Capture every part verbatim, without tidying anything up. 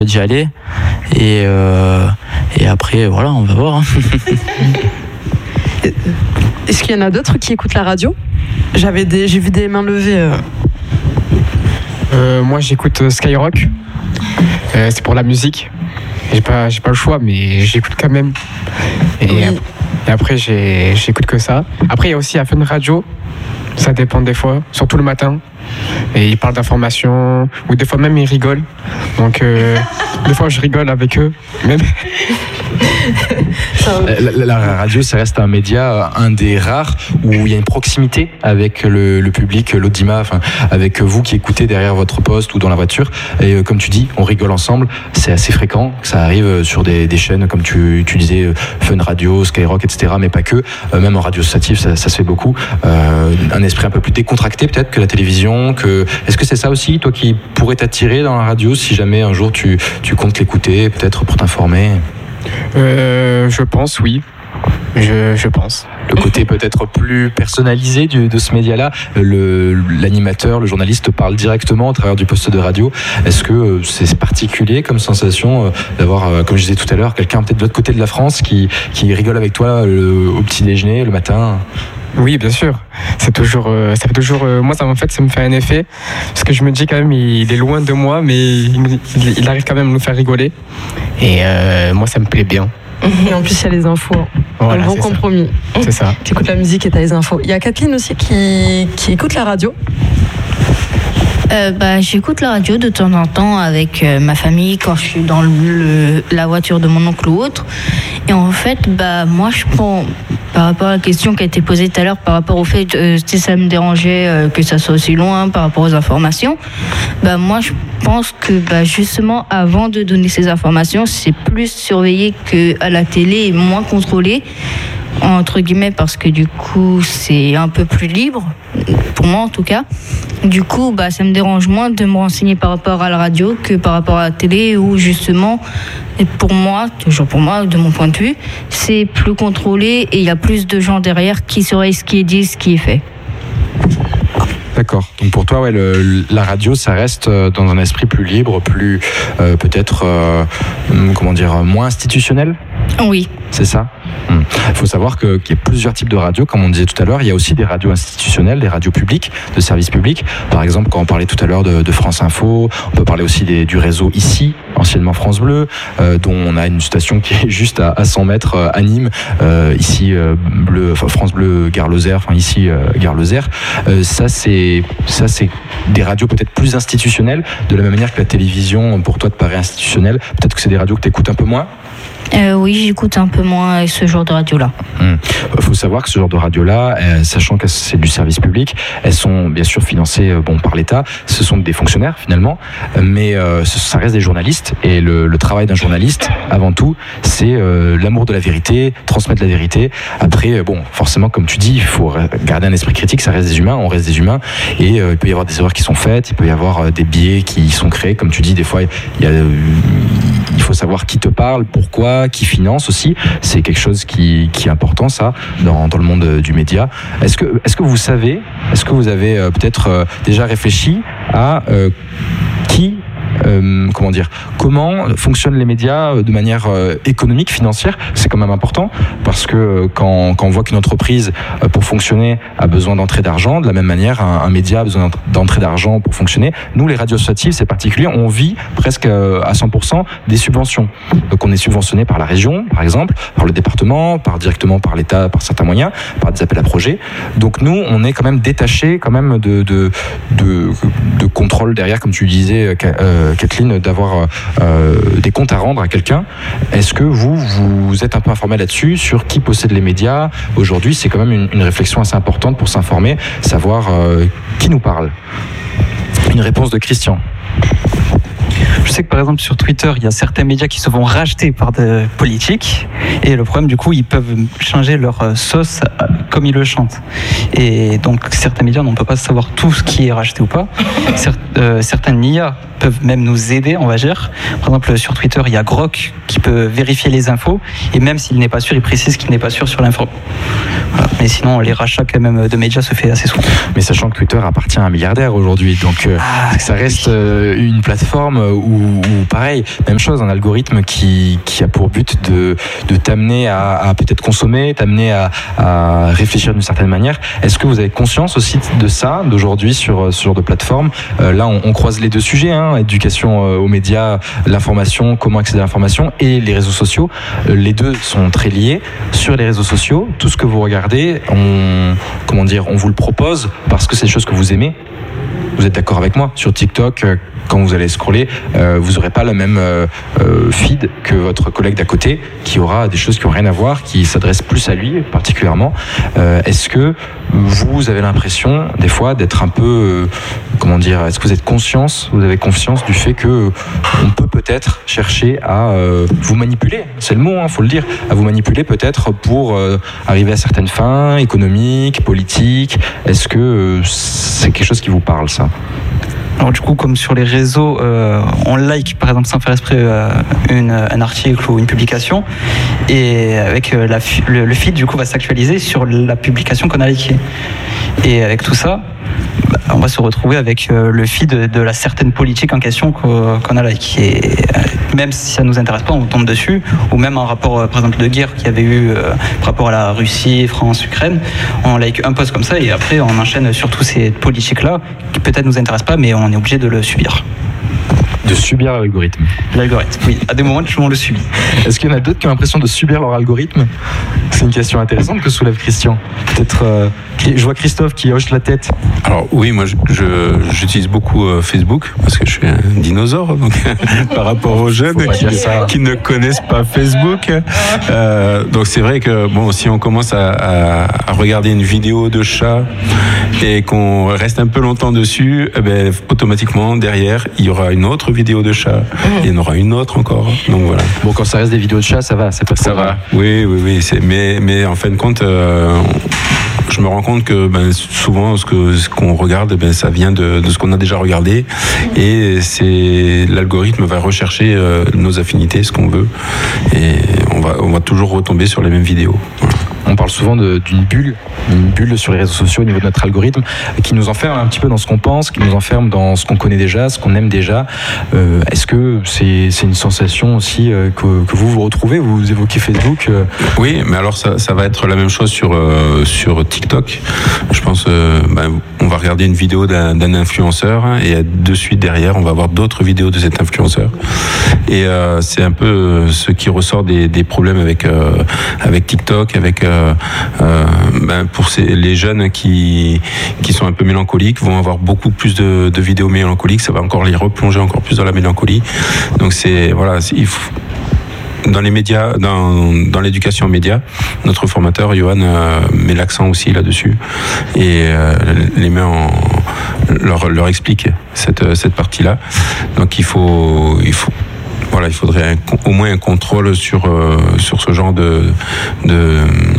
déjà allé. Et, euh, et après, voilà, on va voir. Hein. Est-ce qu'il y en a d'autres qui écoutent la radio ? J'avais des, j'ai vu des mains levées. Euh... Euh, moi, j'écoute Skyrock. Euh, c'est pour la musique. J'ai pas, j'ai pas le choix, mais j'écoute quand même. Et, Oui. ap- et après, j'ai, j'écoute que ça. Après, il y a aussi la Fun Radio. Ça dépend des fois, surtout le matin. Et ils parlent d'informations, ou des fois même ils rigolent. Donc, euh, des fois, je rigole avec eux. Même. La, la- la radio, ça reste un média, un des rares où il y a une proximité avec le, le public, l'audimat, enfin, avec vous qui écoutez derrière votre poste ou dans la voiture. Et euh, comme tu dis, on rigole ensemble. C'est assez fréquent que ça arrive sur des, des chaînes comme tu, tu disais, euh, Fun Radio, Skyrock, et cetera. Mais pas que. Euh, même en radio associative, ça, ça se fait beaucoup. Euh, un esprit un peu plus décontracté peut-être que la télévision. Que... Est-ce que c'est ça aussi, toi, qui pourrait t'attirer dans la radio si jamais un jour tu, tu comptes l'écouter, peut-être pour t'informer? Euh, je pense, oui. Je, je pense. Le côté peut-être plus personnalisé du, de ce média-là, le, l'animateur, le journaliste te parle directement au travers du poste de radio. Est-ce que euh, c'est particulier comme sensation euh, d'avoir, euh, comme je disais tout à l'heure, quelqu'un peut-être de l'autre côté de la France qui, qui rigole avec toi le, au petit déjeuner, le matin? Oui, bien sûr. C'est toujours, euh, ça fait toujours, euh, moi, ça en fait, ça me fait un effet parce que je me dis quand même, il est loin de moi, mais il, me- il- il arrive quand même à nous faire rigoler. Et euh, moi, ça me plaît bien. Et en plus, il y a les infos. Voilà, Un bon c'est ça. compromis. C'est ça. Tu écoutes la musique et tu as les infos. Il y a Kathleen aussi qui, qui écoute la radio. Euh, bah, j'écoute la radio de temps en temps avec euh, ma famille quand je suis dans le, la voiture de mon oncle ou autre. Et en fait, bah, moi, je prends, par rapport à la question qui a été posée tout à l'heure, par rapport au fait euh, si ça me dérangeait euh, que ça soit aussi loin par rapport aux informations, bah, moi, je pense que bah, justement, avant de donner ces informations, c'est plus surveillé qu'à la télé et moins contrôlé, entre guillemets, parce que du coup, c'est un peu plus libre, pour moi en tout cas. Du coup, bah, ça me dérange moins de me renseigner par rapport à la radio que par rapport à la télé, où justement, et pour moi, toujours pour moi, de mon point de vue, c'est plus contrôlé et il y a plus de gens derrière qui surveillent ce qui est dit, ce qui est fait. D'accord. Donc pour toi, ouais, le, la radio, ça reste euh, dans un esprit plus libre, plus euh, peut-être, euh, hum, comment dire, moins institutionnel. Oui. C'est ça. Hum. Il faut savoir que, qu'il y a plusieurs types de radios, comme on disait tout à l'heure. Il y a aussi des radios institutionnelles, des radios publiques, de services publics. Par exemple, quand on parlait tout à l'heure de, de France Info, on peut parler aussi des, du réseau Ici, anciennement France Bleu, euh, dont on a une station qui est juste à, à cent mètres euh, à Nîmes, euh, ici euh, Bleu, enfin, France Bleu Gare Lozère, enfin ici euh, Gare Lozère. Euh, ça c'est ça c'est des radios peut-être plus institutionnelles, de la même manière que la télévision pour toi te paraît institutionnelle. Peut-être que c'est des radios que tu écoutes un peu moins. Euh, oui, j'écoute un peu moins ce genre de radio-là. Il hum. faut savoir que ce genre de radio-là, euh, sachant que c'est du service public, elles sont bien sûr financées euh, bon, par l'État. Ce sont des fonctionnaires finalement, mais euh, ça reste des journalistes. Et le, le travail d'un journaliste, avant tout, c'est euh, l'amour de la vérité, transmettre la vérité. Après, bon, forcément, comme tu dis, il faut garder un esprit critique. Ça reste des humains, on reste des humains, et euh, il peut y avoir des erreurs qui sont faites, il peut y avoir euh, des biais qui sont créés. Comme tu dis, des fois, il y a, euh, il faut savoir qui te parle, pourquoi, qui finance aussi. C'est quelque chose qui, qui est important, ça, dans, dans le monde du média. Est-ce que, est-ce que vous savez, est-ce que vous avez euh, peut-être euh, déjà réfléchi à euh, qui Euh, comment dire, comment fonctionnent les médias de manière euh, économique, financière? C'est quand même important parce que euh, quand, quand on voit qu'une entreprise euh, pour fonctionner a besoin d'entrée d'argent, de la même manière un, un média a besoin d'entrée d'argent pour fonctionner. Nous, les radios associatives, c'est particulier, on vit presque euh, à cent pour cent des subventions. Donc on est subventionné par la région, par exemple, par le département, par directement par l'État, par certains moyens, par des appels à projets. Donc nous, on est quand même détaché quand même de, de, de, de contrôle derrière, comme tu disais, euh, Kathleen, d'avoir euh, des comptes à rendre à quelqu'un. Est-ce que vous, vous êtes un peu informé là-dessus, sur qui possède les médias? Aujourd'hui, c'est quand même une, une réflexion assez importante pour s'informer, savoir euh, qui nous parle. Une réponse de Christian. Je sais que par exemple sur Twitter, il y a certains médias qui se font racheter par des politiques, et le problème du coup, ils peuvent changer leur sauce comme ils le chantent. Et donc certains médias, on ne peut pas savoir tout ce qui est racheté ou pas. Certes, euh, certaines I A peuvent même nous aider, on va dire. Par exemple sur Twitter, il y a Grok qui peut vérifier les infos, et même s'il n'est pas sûr, il précise qu'il n'est pas sûr sur l'info. Voilà. Mais sinon, les rachats quand même de médias se fait assez souvent. Mais sachant que Twitter appartient à un milliardaire aujourd'hui, donc euh, ah, ça reste euh, une plateforme où ou, ou pareil, même chose, un algorithme qui, qui a pour but de, de t'amener à, à peut-être consommer, t'amener à, à réfléchir d'une certaine manière. Est-ce que vous avez conscience aussi de ça, d'aujourd'hui, sur ce genre de plateforme? euh, Là, on, on croise les deux sujets, hein, éducation euh, aux médias, l'information, comment accéder à l'information, et les réseaux sociaux. Euh, les deux sont très liés. Sur les réseaux sociaux, tout ce que vous regardez, on, comment dire, on vous le propose parce que c'est des choses que vous aimez. Vous êtes d'accord avec moi? Sur TikTok, euh, quand vous allez scroller, euh, vous n'aurez pas le même euh, euh, feed que votre collègue d'à côté, qui aura des choses qui n'ont rien à voir, qui s'adressent plus à lui particulièrement. Euh, est-ce que vous avez l'impression, des fois, d'être un peu, euh, comment dire, est-ce que vous êtes conscience, vous avez conscience du fait que euh, on peut peut-être chercher à euh, vous manipuler, c'est le mot, il hein, faut le dire, à vous manipuler peut-être pour euh, arriver à certaines fins économiques, politiques. Est-ce que euh, c'est quelque chose qui vous parle, ça? Alors du coup, comme sur les réseaux, euh, on like par exemple sans faire exprès euh, une, un article ou une publication, et avec euh, la, le, le feed du coup va s'actualiser sur la publication qu'on a likée. Et avec tout ça, bah, on va se retrouver avec euh, le feed de, de la certaine politique en question qu'on, qu'on a liké. Et euh, même si ça nous intéresse pas, on tombe dessus. Ou même un rapport, euh, par exemple, de guerre qu'il y avait eu euh, par rapport à la Russie, France, Ukraine, on like un post comme ça et après on enchaîne sur tous ces politiques-là qui peut-être nous intéressent pas, mais on est obligé de le subir. De subir l'algorithme. L'algorithme, oui. À des moments, on le subit. Est-ce qu'il y en a d'autres qui ont l'impression de subir leur algorithme? C'est une question intéressante que soulève Christian. Peut-être, euh, je vois Christophe qui hoche la tête. Alors oui, moi je, je, j'utilise beaucoup euh, Facebook parce que je suis un dinosaure, donc par rapport aux jeunes qui, qui ne connaissent pas Facebook. Euh, donc c'est vrai que bon, si on commence à, à, à regarder une vidéo de chat et qu'on reste un peu longtemps dessus, eh ben, automatiquement derrière il y aura une autre vidéo de chat, et il y en aura une autre encore. Donc voilà. Bon, quand ça reste des vidéos de chat, ça va, c'est pas trop ça grave. va. Oui, oui, oui. C'est, mais, mais en fin de compte, euh, je me rends compte que ben, souvent ce, que, ce qu'on regarde, ben, ça vient de, de ce qu'on a déjà regardé, et c'est l'algorithme va rechercher euh, nos affinités, ce qu'on veut, et on va, on va toujours retomber sur les mêmes vidéos. Voilà. On parle souvent de, d'une bulle, une bulle sur les réseaux sociaux au niveau de notre algorithme, qui nous enferme un petit peu dans ce qu'on pense, qui nous enferme dans ce qu'on connaît déjà, ce qu'on aime déjà. Euh, est-ce que c'est, c'est une sensation aussi euh, que, que vous vous retrouvez? Vous évoquez Facebook euh... Oui, mais alors ça, ça va être la même chose sur, euh, sur TikTok. Je pense euh, ben, on va regarder une vidéo d'un, d'un influenceur, hein, et de suite derrière, on va avoir d'autres vidéos de cet influenceur. Et euh, c'est un peu ce qui ressort des, des problèmes avec, euh, avec TikTok, avec... Euh, Euh, ben pour ces, les jeunes qui, qui sont un peu mélancoliques vont avoir beaucoup plus de, de vidéos mélancoliques, ça va encore les replonger encore plus dans la mélancolie. Donc c'est voilà, c'est, il faut, dans les médias, dans, dans l'éducation aux médias, notre formateur Johan euh, met l'accent aussi là-dessus et euh, les met en, leur, leur explique cette, cette partie-là. Donc il faut, il faut Voilà, il faudrait un, au moins un contrôle sur, euh, sur ce genre de, de,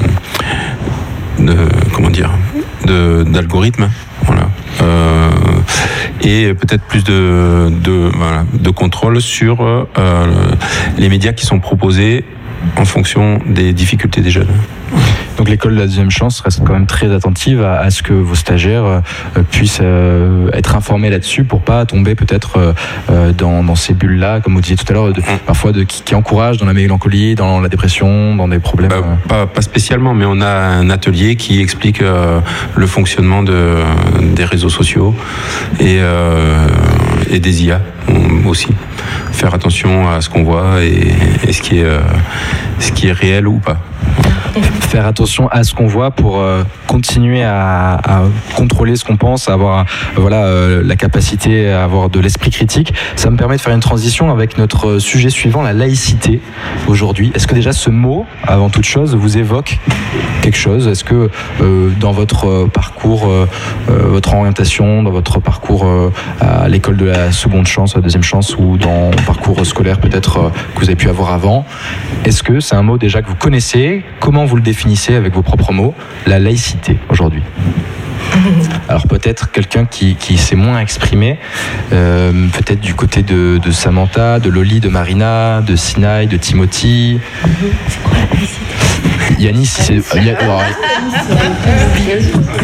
de comment dire, de, d'algorithme. Voilà. Euh, et peut-être plus de, de, voilà, de contrôle sur euh, les médias qui sont proposés en fonction des difficultés des jeunes. Donc l'école de la deuxième chance reste quand même très attentive à, à ce que vos stagiaires euh, puissent euh, être informés là-dessus pour pas tomber peut-être euh, dans, dans ces bulles-là, comme vous disiez tout à l'heure, de, mmh. parfois de, qui, qui encouragent dans la mélancolie, dans la dépression, dans des problèmes. Bah, euh... pas, pas spécialement, mais on a un atelier qui explique euh, le fonctionnement de, des réseaux sociaux et, euh, et des I A aussi. Faire attention à ce qu'on voit et, et ce qui est, euh, ce qui est réel ou pas. Faire attention à ce qu'on voit pour euh, continuer à, à contrôler ce qu'on pense, à avoir voilà, euh, la capacité à avoir de l'esprit critique. Ça me permet de faire une transition avec notre sujet suivant, la laïcité, aujourd'hui. Est-ce que déjà ce mot, avant toute chose, vous évoque quelque chose? Est-ce que euh, dans votre parcours, euh, votre orientation, dans votre parcours euh, à l'école de la seconde chance, la deuxième chance, ou dans le parcours scolaire peut-être euh, que vous avez pu avoir avant, est-ce que c'est un mot déjà que vous connaissez? Comment vous le définissez avec vos propres mots, la laïcité aujourd'hui? Alors peut-être quelqu'un qui, qui s'est moins exprimé, euh, peut-être du côté de, de Samantha, de Loli, de Marina, de Sinaï, de Timothy. C'est quoi la laïcité? Yanis, c'est...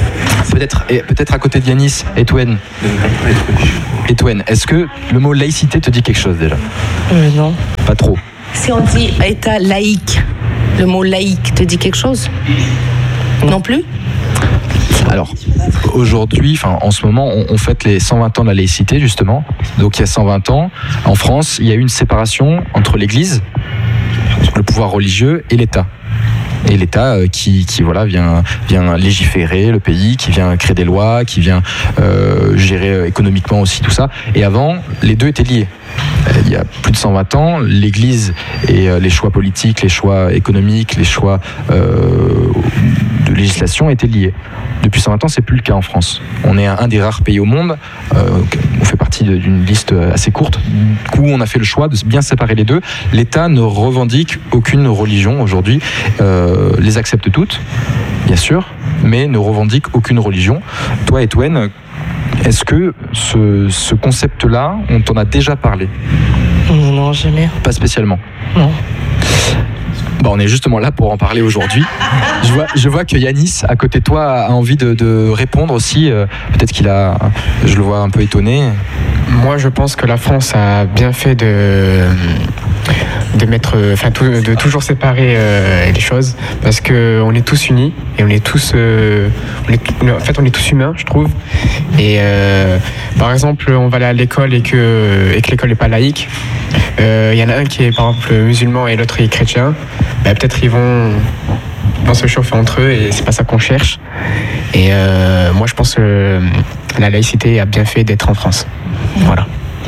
Peut-être, et peut-être à côté de Yanis, Etwen. Etwen, est-ce que le mot laïcité te dit quelque chose déjà? Euh, non. Pas trop. Si on dit État laïque, le mot laïque te dit quelque chose? Non plus? Alors, aujourd'hui, enfin, en ce moment, on, on fête les cent vingt ans de la laïcité, justement. Donc, il y a cent vingt ans, en France, il y a eu une séparation entre l'Église, le pouvoir religieux, et l'État. Et l'État euh, qui, qui voilà, vient, vient légiférer le pays, qui vient créer des lois, qui vient euh, gérer euh, économiquement aussi tout ça. Et avant, les deux étaient liés. Il y a plus de cent vingt ans, l'Église et euh, les choix politiques, les choix économiques, les choix euh, de législation étaient liés. Depuis cent vingt ans, c'est plus le cas en France. On est un des rares pays au monde, euh, on fait partie d'une liste assez courte, où on a fait le choix de bien séparer les deux. L'État ne revendique aucune religion aujourd'hui, euh, les accepte toutes, bien sûr, mais ne revendique aucune religion. Toi, Etwen, est-ce que ce, ce concept-là, on t'en a déjà parlé? Non, non, jamais. Pas spécialement. Non. Bon, on est justement là pour en parler aujourd'hui. Je vois, je vois que Yanis, à côté de toi, a envie de, de répondre aussi. Euh, peut-être qu'il a, je le vois un peu étonné. Moi, je pense que la France a bien fait de de mettre, enfin, tout, de toujours séparer euh, les choses, parce que on est tous unis et on est tous, euh, on est, en fait, on est tous humains, je trouve. Et euh, par exemple, on va aller à l'école et que et que l'école n'est pas laïque. Il euh, y en a un qui est par exemple musulman et l'autre est chrétien. Ben, peut-être ils vont, vont se chauffer entre eux et c'est pas ça qu'on cherche. Et euh, moi, je pense que la laïcité a bien fait d'être en France. Voilà.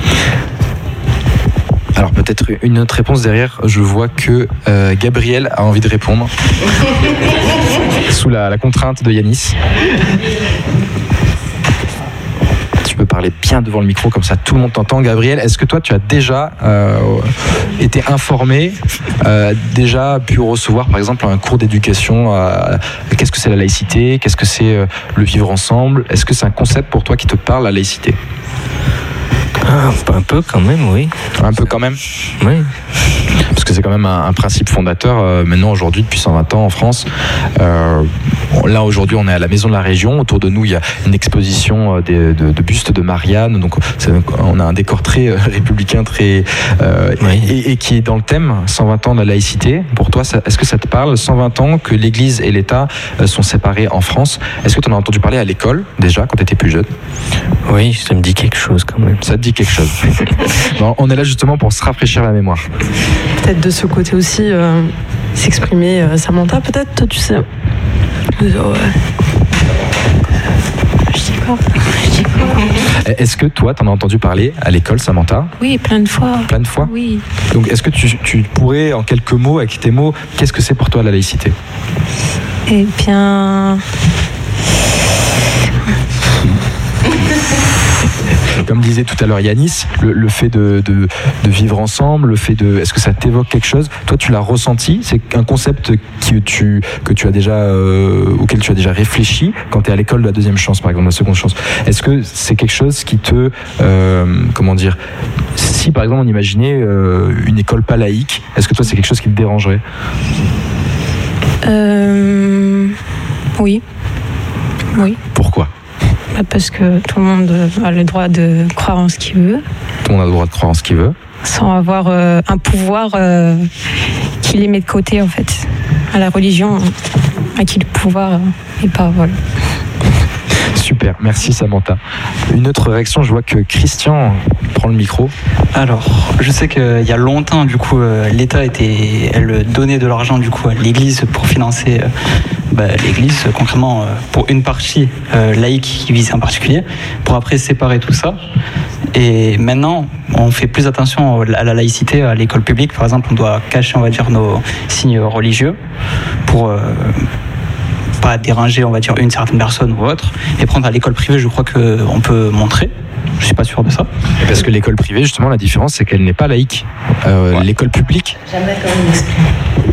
Alors peut-être une autre réponse derrière. Je vois que euh, Gabriel a envie de répondre sous la, la contrainte de Yanis. Tu peux parler bien devant le micro, comme ça tout le monde t'entend. Gabriel, est-ce que toi tu as déjà euh, été informé, euh, déjà pu recevoir par exemple un cours d'éducation euh, qu'est-ce que c'est la laïcité, qu'est-ce que c'est euh, le vivre ensemble? Est-ce que c'est un concept pour toi qui te parle, la laïcité? Ah, un peu quand même, oui. Un peu quand même? Oui. Parce que c'est quand même un, un principe fondateur euh, maintenant aujourd'hui depuis cent vingt ans en France. Euh, là aujourd'hui on est à la Maison de la Région. Autour de nous il y a une exposition euh, de, de, de bustes de Marianne. Donc on a un décor très euh, républicain, très euh, oui. et, et qui est dans le thème cent vingt ans de la laïcité. Pour toi, ça, est-ce que ça te parle? cent vingt ans que l'Église et l'État euh, sont séparés en France. Est-ce que tu en as entendu parler à l'école déjà quand tu étais plus jeune? Oui, ça me dit quelque chose quand même. Ça te dit quelque chose. Bon, on est là justement pour se rafraîchir la mémoire. Peut-être de ce côté aussi euh, s'exprimer euh, Samantha, peut-être, tu sais. Euh, ouais. Je dis quoi Je dis quoi Est-ce que toi, t'en as entendu parler à l'école, Samantha? Oui, plein de fois. Plein de fois? Oui. Donc, est-ce que tu, tu pourrais, en quelques mots, avec tes mots, qu'est-ce que c'est pour toi la laïcité? Eh bien... Comme disait tout à l'heure Yanis, le, le fait de, de, de vivre ensemble, le fait de, est-ce que ça t'évoque quelque chose? Toi, tu l'as ressenti? C'est un concept que tu, que tu as déjà, euh, auquel tu as déjà réfléchi quand tu es à l'école de la deuxième chance, par exemple, la seconde chance. Est-ce que c'est quelque chose qui te, euh, comment dire, si par exemple on imaginait euh, une école pas laïque, est-ce que toi c'est quelque chose qui te dérangerait? euh, Oui. Oui. Pourquoi? Parce que tout le monde a le droit de croire en ce qu'il veut. Tout le monde a le droit de croire en ce qu'il veut. Sans avoir euh, un pouvoir euh, qui les met de côté, en fait. À la religion, à qui le pouvoir et pas, voilà. Super, merci Samantha. Une autre réaction, je vois que Christian prend le micro. Alors, je sais qu'il y a longtemps, du coup, l'État était, elle donnait de l'argent du coup à l'Église pour financer bah, l'Église, concrètement pour une partie euh, laïque qui visait en particulier, pour après séparer tout ça. Et maintenant, on fait plus attention à la laïcité à l'école publique. Par exemple, on doit cacher, on va dire, nos signes religieux pour euh, pas déranger, on va dire, une certaine personne ou autre. Et prendre à l'école privée, je crois qu'on peut montrer. Je suis pas sûr de ça. Parce que l'école privée, justement, la différence, c'est qu'elle n'est pas laïque. Euh, ouais. L'école publique. Jamais quand même expliqué.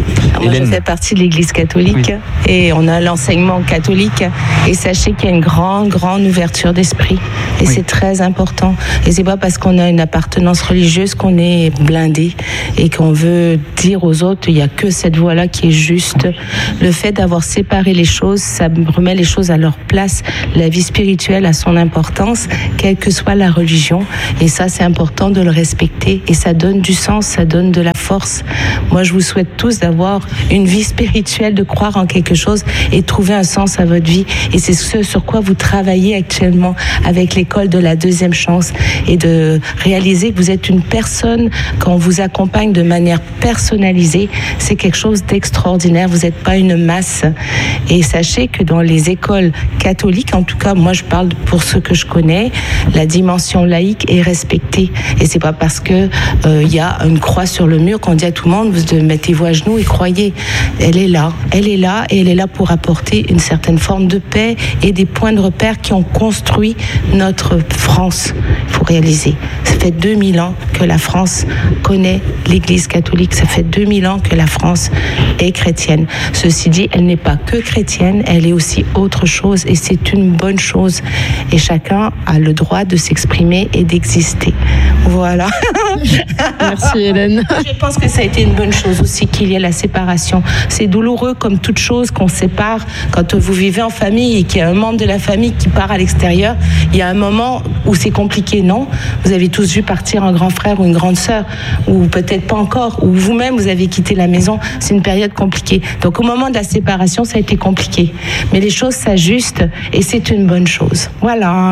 Moi, je fais partie de l'Église catholique oui. et on a l'enseignement catholique. Et sachez qu'il y a une grande, grande ouverture d'esprit. Et oui. c'est très important. Et c'est pas parce qu'on a une appartenance religieuse qu'on est blindé et qu'on veut dire aux autres il n'y a que cette voie-là qui est juste. Le fait d'avoir séparé les choses, ça remet les choses à leur place. La vie spirituelle a son importance, quelle que soit la religion. Et ça, c'est important de le respecter. Et ça donne du sens, ça donne de la force. Moi, je vous souhaite tous d'avoir une vie spirituelle, de croire en quelque chose et trouver un sens à votre vie. Et c'est ce sur quoi vous travaillez actuellement avec l'école de la deuxième chance et de réaliser que vous êtes une personne, quand on vous accompagne de manière personnalisée, c'est quelque chose d'extraordinaire. Vous n'êtes pas une masse. Et sachez que dans les écoles catholiques, en tout cas, moi je parle pour ceux que je connais, la dimension laïque est respectée. Et c'est pas parce que euh, il y a une croix sur le mur qu'on dit à tout le monde vous mettez-vous à genoux et croyez. Elle est là, elle est là et elle est là pour apporter une certaine forme de paix et des points de repère qui ont construit notre France. Il faut réaliser. Ça fait deux mille ans que la France connaît l'Église catholique. Ça fait deux mille ans que la France est chrétienne. Ceci dit, elle n'est pas que chrétienne, elle est aussi autre chose et c'est une bonne chose. Et chacun a le droit de s'exprimer et d'exister. Voilà. Merci Hélène. Je pense que ça a été une bonne chose aussi qu'il y ait la séparation. C'est douloureux comme toute chose qu'on sépare. Quand vous vivez en famille et qu'il y a un membre de la famille qui part à l'extérieur, il y a un moment où c'est compliqué, non ? Vous avez tous vu partir un grand frère ou une grande sœur, ou peut-être pas encore, ou vous-même vous avez quitté la maison. C'est une période compliquée. Donc au moment de la séparation, ça a été compliqué. Mais les choses s'ajustent et c'est une bonne chose. Voilà.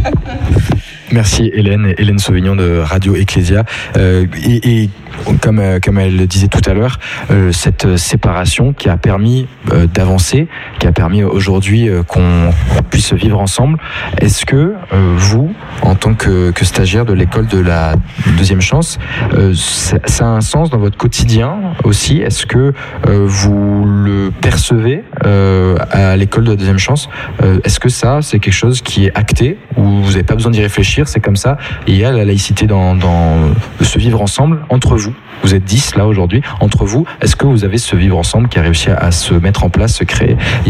Merci Hélène, Hélène Sauvignon de Radio Ecclesia. Euh, et, et comme, comme elle le disait tout à l'heure, euh, cette séparation qui a permis euh, d'avancer, qui a permis aujourd'hui euh, qu'on puisse vivre ensemble, est-ce que euh, vous, en tant que, que stagiaire de l'école de la deuxième chance, euh, ça, ça a un sens dans votre quotidien aussi ? Est-ce que euh, vous le percevez euh, à l'école de la deuxième chance ? euh, Est-ce que ça, c'est quelque chose qui est acté, ou vous n'avez pas besoin d'y réfléchir, c'est comme ça, et il y a la laïcité dans, dans ce vivre ensemble entre vous ? Vous êtes dix là aujourd'hui, entre vous, est-ce que vous avez ce vivre ensemble qui a réussi à, à se mettre en place, se créer ? Yanis ?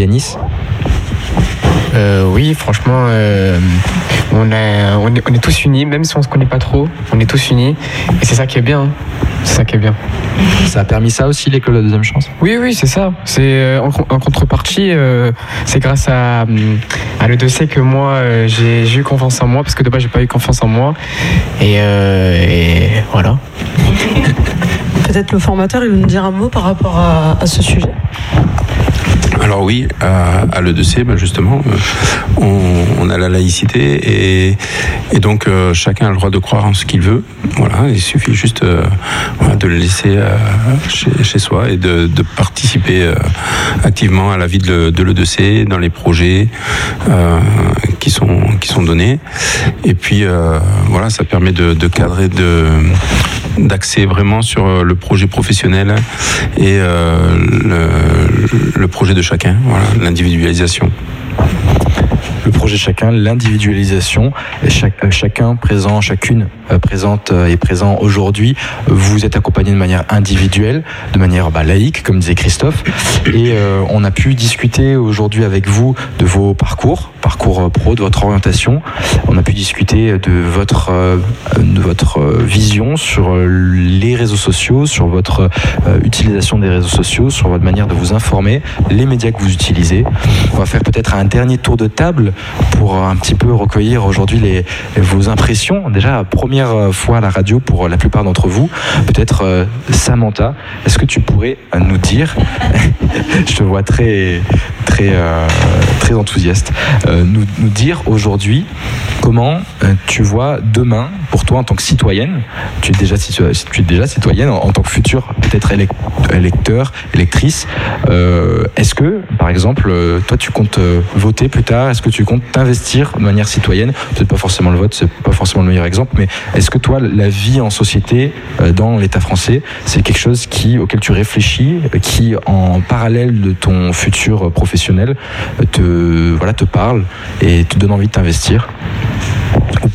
Euh, oui, franchement, euh, on, a, on, est, on est tous unis, même si on se connaît pas trop, on est tous unis, et c'est ça qui est bien. Hein. C'est ça qui est bien. Ça a permis ça aussi, l'école de la deuxième chance ? Oui, oui, c'est ça. C'est euh, en, en contrepartie, euh, c'est grâce à, à l'E deux C que moi euh, j'ai, j'ai eu confiance en moi, parce que de base j'ai pas eu confiance en moi, et, euh, et voilà. Peut-être le formateur, il veut nous dire un mot par rapport à, à ce sujet. Alors oui, à, à l'E deux C, ben justement, euh, on, on a la laïcité et, et donc euh, chacun a le droit de croire en ce qu'il veut. Voilà, il suffit juste euh, voilà, de le laisser euh, chez, chez soi et de, de participer euh, activement à la vie de, de l'E deux C, dans les projets euh, qui sont qui sont donnés. Et puis euh, voilà, ça permet de, de cadrer, de d'axer vraiment sur le projet professionnel et euh, le, le projet de chacun, voilà, l'individualisation. Le projet chacun, l'individualisation, chaque, chacun présent, chacune présente et présent aujourd'hui, vous êtes accompagné de manière individuelle, de manière bah, laïque, comme disait Christophe, et euh, on a pu discuter aujourd'hui avec vous de vos parcours, parcours pro, de votre orientation. On a pu discuter de votre, euh, de votre vision sur les réseaux sociaux, sur votre euh, utilisation des réseaux sociaux, sur votre manière de vous informer, les médias que vous utilisez. On va faire peut-être un dernier tour de table pour un petit peu recueillir aujourd'hui les, vos impressions. Déjà, première fois à la radio pour la plupart d'entre vous. Peut-être euh, Samantha, est-ce que tu pourrais nous dire, je te vois très, très, euh, très enthousiaste, euh, nous, nous dire aujourd'hui comment euh, tu vois demain, pour toi en tant que citoyenne, tu es déjà, tu es déjà citoyenne, en, en tant que futur peut-être électeur, électrice, euh, est-ce que, par exemple, toi tu comptes voter plus tard, est-ce que tu comptes t'investir de manière citoyenne, peut-être pas forcément le vote, c'est pas forcément le meilleur exemple, mais est-ce que toi, la vie en société, dans l'État français, c'est quelque chose qui, auquel tu réfléchis, qui, en parallèle de ton futur professionnel, te, voilà, te parle et te donne envie de t'investir, ou pas du tout ?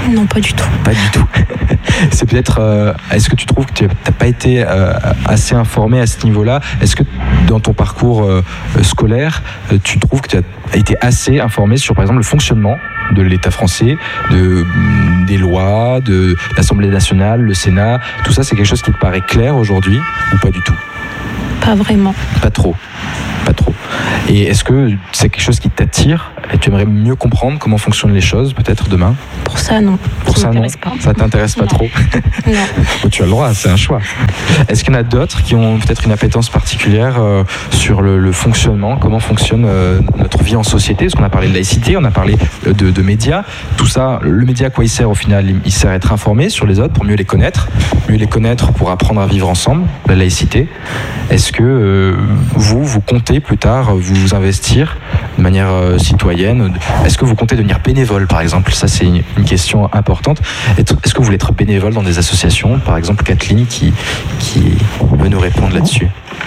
Non, pas du tout. Pas du tout. C'est peut-être. Euh, est-ce que tu trouves que tu n'as pas été euh, assez informé à ce niveau-là? Est-ce que dans ton parcours euh, scolaire, euh, tu trouves que tu as été assez informé sur, par exemple, le fonctionnement de l'État français, de, des lois, de l'Assemblée nationale, le Sénat? Tout ça, c'est quelque chose qui te paraît clair aujourd'hui ou pas du tout? Pas vraiment. Pas trop. Pas trop. Et est-ce que c'est quelque chose qui t'attire et tu aimerais mieux comprendre comment fonctionnent les choses, peut-être demain? Pour ça, non. Pour ça, non. Pas. Ça t'intéresse pas non. trop? Non. Oh, tu as le droit, c'est un choix. Est-ce qu'il y en a d'autres qui ont peut-être une appétence particulière euh, sur le, le fonctionnement, comment fonctionne euh, notre vie en société? Parce qu'on a parlé de laïcité, on a parlé de, de médias. Tout ça, le média, à quoi il sert au final? Il sert à être informé sur les autres pour mieux les connaître. Mieux les connaître pour apprendre à vivre ensemble, la laïcité. Est-ce que euh, vous, vous comptez plus tard vous investir de manière euh, citoyenne? Est-ce que vous comptez devenir bénévole, par exemple? Ça, c'est une, une question importante. Est-ce que vous voulez être bénévole dans des associations? Par exemple, Kathleen qui, qui veut nous répondre là-dessus.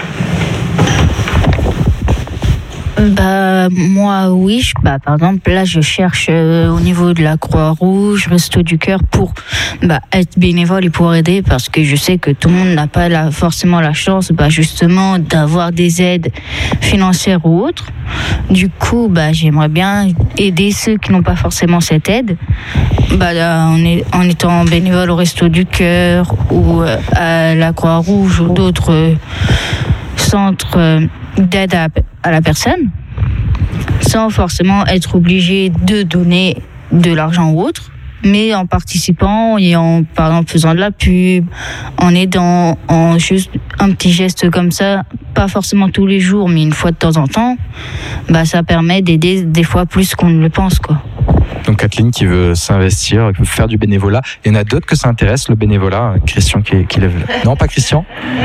Bah, moi, oui. Je, bah, par exemple, là, je cherche euh, au niveau de la Croix-Rouge, Resto du Cœur, pour bah, être bénévole et pouvoir aider, parce que je sais que tout le monde n'a pas la, forcément la chance, bah, justement, d'avoir des aides financières ou autres. Du coup, bah, j'aimerais bien aider ceux qui n'ont pas forcément cette aide, bah, là, en, est, en étant bénévole au Resto du Cœur ou euh, à la Croix-Rouge ou d'autres euh, centres euh, d'aide à, à la personne, sans forcément être obligé de donner de l'argent ou autre, mais en participant et en, par exemple, faisant de la pub, en aidant, en juste un petit geste comme ça, pas forcément tous les jours, mais une fois de temps en temps, bah, ça permet d'aider des fois plus qu'on ne le pense, quoi. Donc Kathleen qui veut s'investir, qui veut faire du bénévolat. Il y en a d'autres que ça intéresse, le bénévolat. Christian qui, qui lève... Non, pas Christian.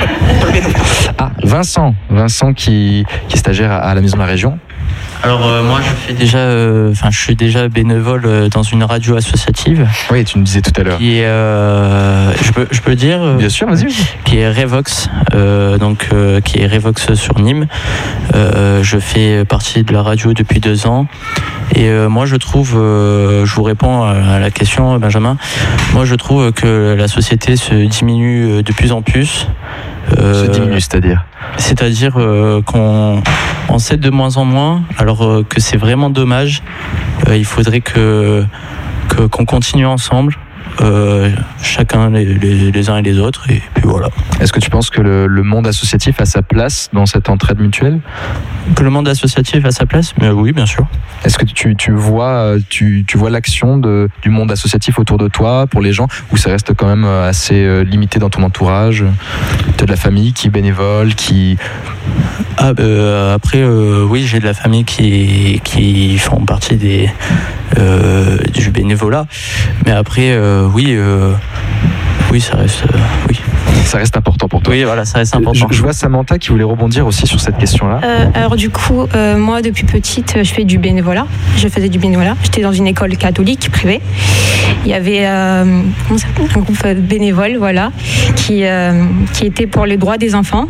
Ah, Vincent. Vincent qui, qui est stagiaire à, à la Maison de la Région. Alors euh, moi je fais déjà, enfin euh, je suis déjà bénévole euh, dans une radio associative. Oui, tu me disais tout à l'heure. Qui est, euh, je peux, je peux le dire. Euh, Bien sûr, vas-y. Qui est Revox, euh, donc euh, qui est Revox sur Nîmes. Euh, je fais partie de la radio depuis deux ans. Et euh, moi je trouve, euh, je vous réponds à la question, Benjamin. Moi je trouve que la société se diminue de plus en plus. Euh, se diminue, c'est-à-dire C'est-à-dire euh, qu'on on sait de moins en moins, alors euh, que c'est vraiment dommage. Euh, il faudrait que, que qu'on continue ensemble, euh, chacun les, les, les uns et les autres, et puis voilà. Est-ce que tu penses que le, le monde associatif a sa place dans cette entraide mutuelle? Que le monde associatif a sa place? Mais oui, bien sûr. Est-ce que tu, tu vois, tu, tu vois l'action de, du monde associatif autour de toi, pour les gens, ou ça reste quand même assez limité dans ton entourage? Tu as de la famille qui est bénévole, qui... Ah, euh, après, euh, oui, j'ai de la famille qui, qui font partie des, euh, du bénévolat. Mais après, euh, oui, euh, oui, ça reste... Euh, oui. Ça reste important pour toi. Oui, voilà, ça reste important. Je, je vois Samantha qui voulait rebondir aussi sur cette question-là. Euh, alors du coup, euh, moi depuis petite, je fais du bénévolat. Je faisais du bénévolat. J'étais dans une école catholique privée. Il y avait euh, comment ça s'appelle, un groupe bénévole, voilà, qui euh, qui était pour les droits des enfants.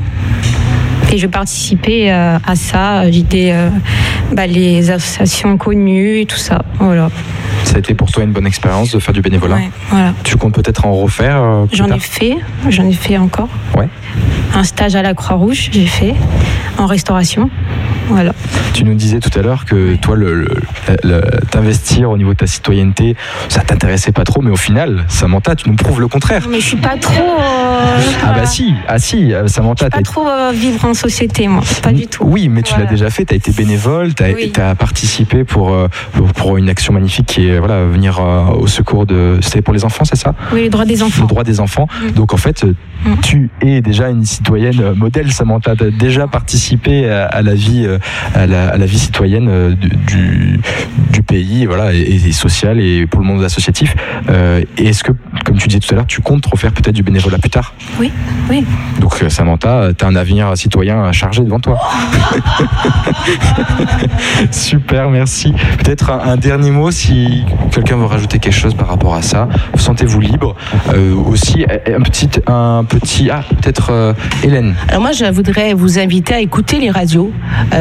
Et je participais euh, à ça. J'étais euh, bah, les associations connues et tout ça. Voilà. Ça a été pour toi une bonne expérience de faire du bénévolat. Ouais, voilà. Tu comptes peut-être en refaire euh, plus J'en tard ai fait, j'en ai fait encore. Ouais. Un stage à la Croix-Rouge, j'ai fait en restauration. Voilà. Tu nous disais tout à l'heure que toi, le, le, le, t'investir au niveau de ta citoyenneté, ça t'intéressait pas trop, mais au final, Samantha, tu nous prouves le contraire. Mais je suis pas trop. Euh, ah bah si, ah si, Samantha. Je suis pas trop euh, vivre en société, moi, pas du tout. Oui, mais tu voilà. l'as déjà fait. Tu as été bénévole, tu as oui. participé pour, pour pour une action magnifique qui est voilà venir au secours de. C'était pour les enfants, c'est ça? Oui, les droits des enfants. Les droits des enfants. Mmh. Donc en fait, mmh. tu es déjà une citoyenne modèle, Samantha. Tu as déjà participé à, à la vie. À la, à la vie citoyenne du, du pays, voilà, et, et sociale et pour le monde associatif. Euh, et est-ce que, comme tu disais tout à l'heure, tu comptes refaire peut-être du bénévolat plus tard? Oui, oui. Donc Samantha, tu as un avenir citoyen chargé devant toi. Super, merci. Peut-être un, un dernier mot si quelqu'un veut rajouter quelque chose par rapport à ça. Sentez-vous libre. Euh, aussi, un petit, un petit, ah, peut-être euh, Hélène. Alors moi, je voudrais vous inviter à écouter les radios. Euh,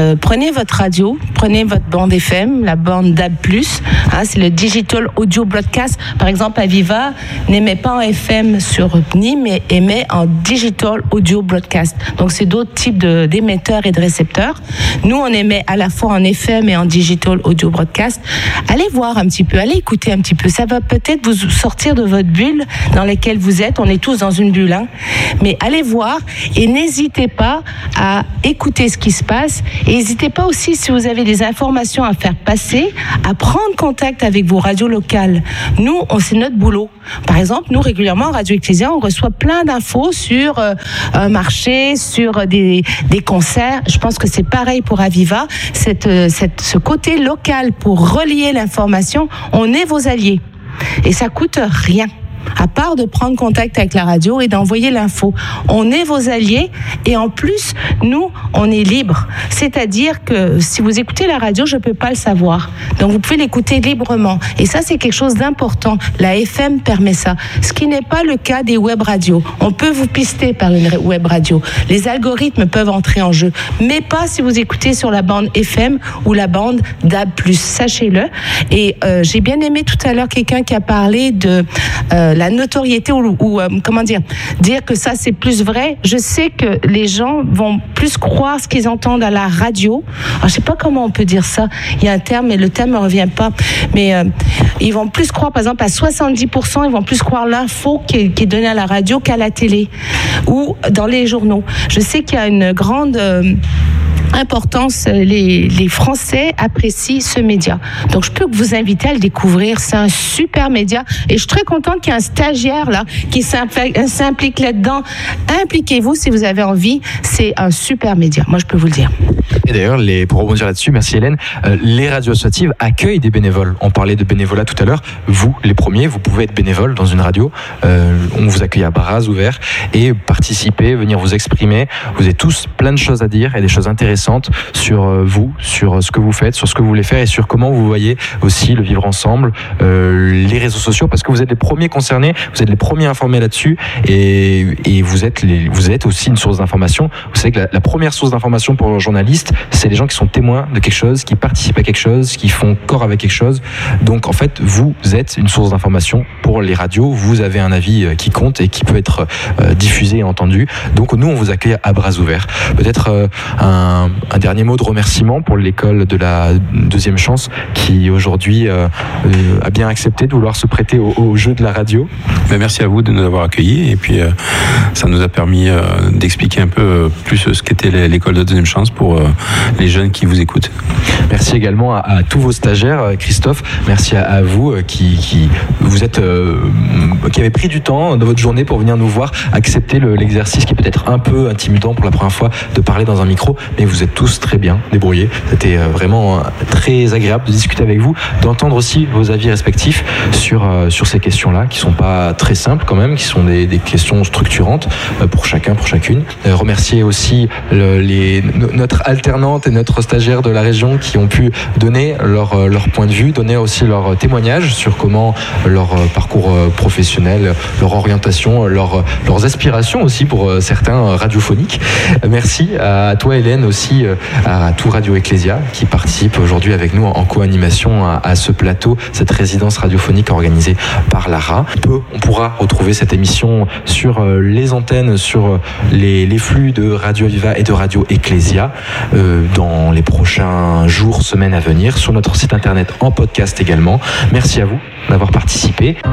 euh, prenez votre radio, prenez votre bande F M, la bande D A B plus, hein, c'est le Digital Audio Broadcast. Par exemple, Aviva n'émet pas en F M sur Nîmes, mais émet en Digital Audio Broadcast. Donc, c'est d'autres types de, d'émetteurs et de récepteurs. Nous, on émet à la fois en F M et en Digital Audio Broadcast. Allez voir un petit peu, allez écouter un petit peu. Ça va peut-être vous sortir de votre bulle dans laquelle vous êtes. On est tous dans une bulle, hein. Mais allez voir et n'hésitez pas à écouter ce qui se passe. Et n'hésitez pas aussi, si vous avez des informations à faire passer, à prendre contact avec vos radios locales. Nous, on, c'est notre boulot. Par exemple, nous, régulièrement, Radio Ecclésia, on reçoit plein d'infos sur euh, un marché, sur des, des concerts. Je pense que c'est pareil pour Aviva. Cette, cette, ce côté local pour relier l'information, on est vos alliés. Et ça coûte rien, à part de prendre contact avec la radio et d'envoyer l'info. On est vos alliés et en plus, nous, on est libres. C'est-à-dire que si vous écoutez la radio, je ne peux pas le savoir. Donc, vous pouvez l'écouter librement. Et ça, c'est quelque chose d'important. La F M permet ça. Ce qui n'est pas le cas des web radios. On peut vous pister par une web radio. Les algorithmes peuvent entrer en jeu. Mais pas si vous écoutez sur la bande F M ou la bande D A B plus. Sachez-le. Et euh, j'ai bien aimé tout à l'heure quelqu'un qui a parlé de... Euh, la notoriété ou, ou euh, comment dire, dire que ça c'est plus vrai. Je sais que les gens vont plus croire ce qu'ils entendent à la radio. Alors, je sais pas comment on peut dire ça. Il y a un terme, mais le terme ne revient pas. Mais euh, ils vont plus croire, par exemple, à soixante-dix pour cent, ils vont plus croire l'info qui est, qui est donnée à la radio qu'à la télé ou dans les journaux. Je sais qu'il y a une grande... Euh, importance, les, les Français apprécient ce média. Donc, je peux vous inviter à le découvrir. C'est un super média. Et je suis très contente qu'il y ait un stagiaire là qui s'implique, s'implique là-dedans. Impliquez-vous si vous avez envie. C'est un super média. Moi, je peux vous le dire. Et d'ailleurs, les, pour rebondir là-dessus, merci Hélène, euh, les radios associatives accueillent des bénévoles. On parlait de bénévolat tout à l'heure. Vous, les premiers, vous pouvez être bénévole dans une radio. Euh, on vous accueille à bras ouverts et participer, venir vous exprimer. Vous avez tous plein de choses à dire et des choses intéressantes sur vous, sur ce que vous faites, sur ce que vous voulez faire et sur comment vous voyez aussi le vivre ensemble, euh, les réseaux sociaux, parce que vous êtes les premiers concernés, vous êtes les premiers informés là-dessus et, et vous, êtes les, vous êtes aussi une source d'information. Vous savez que la, la première source d'information pour un journaliste, c'est les gens qui sont témoins de quelque chose, qui participent à quelque chose, qui font corps avec quelque chose. Donc en fait, vous êtes une source d'information pour les radios, vous avez un avis qui compte et qui peut être euh, diffusé et entendu. Donc nous, on vous accueille à bras ouverts. Peut-être euh, un Un dernier mot de remerciement pour l'école de la deuxième chance qui aujourd'hui euh, euh, a bien accepté de vouloir se prêter au, au jeu de la radio. Mais merci à vous de nous avoir accueillis et puis euh, ça nous a permis euh, d'expliquer un peu plus ce qu'était l'école de deuxième chance pour euh, les jeunes qui vous écoutent. Merci également à, à tous vos stagiaires, Christophe. Merci à, à vous qui, qui vous êtes euh, qui avez pris du temps de votre journée pour venir nous voir accepter le, l'exercice qui est peut-être un peu intimidant pour la première fois de parler dans un micro, mais vous êtes tous très bien débrouillés. C'était vraiment très agréable de discuter avec vous, d'entendre aussi vos avis respectifs sur, sur ces questions-là, qui ne sont pas très simples quand même, qui sont des, des questions structurantes pour chacun, pour chacune. Euh, remercier aussi le, les, notre alternante et notre stagiaire de la région qui ont pu donner leur, leur point de vue, donner aussi leur témoignage sur comment leur parcours professionnel, leur orientation, leur, leurs aspirations aussi pour certains radiophoniques. Merci à toi Hélène aussi, à tout Radio Ecclésia qui participe aujourd'hui avec nous en co-animation à, à ce plateau, cette résidence radiophonique organisée par Lara. On, peut, on pourra retrouver cette émission sur les antennes, sur les, les flux de Radio Aviva et de Radio Ecclésia euh, dans les prochains jours, semaines à venir, sur notre site internet en podcast également. Merci à vous d'avoir participé.